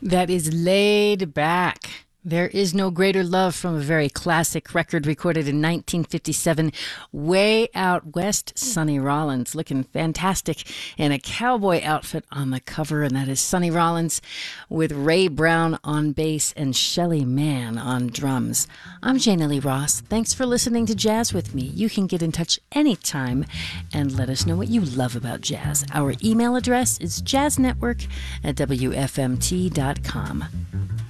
That is Laid Back. There is no greater love from a very classic record recorded in 1957. Way Out West, Sonny Rollins looking fantastic in a cowboy outfit on the cover, and that is Sonny Rollins with Ray Brown on bass and Shelly Manne on drums. I'm Jana Lee Ross. Thanks for listening to Jazz with me. You can get in touch anytime and let us know what you love about jazz. Our email address is jazznetwork@wfmt.com.